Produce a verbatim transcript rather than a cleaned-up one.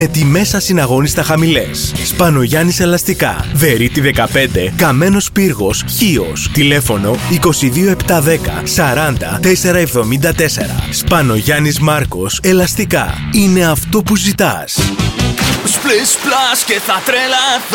Με τιμές ασυναγώνιστα χαμηλές. Σπανογιάννης Ελαστικά. Βερίτη δεκαπέντε. Καμένος Πύργος. Χίος. Τηλέφωνο είκοσι δύο επτακόσια δέκα σαράντα τετρακόσια εβδομήντα τέσσερα. Σπανογιάννης Μάρκος. Ελαστικά. Είναι αυτό που ζητάς. Σπλες πλάς και θα τρελαθώ.